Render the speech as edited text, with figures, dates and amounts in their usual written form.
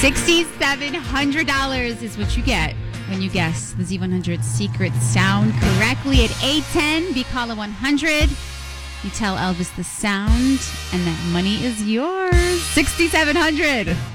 $6,700 is what you get when you guess the Z100 secret sound correctly. At 8:10, be caller 100. You tell Elvis the sound, and that money is yours. $6,700.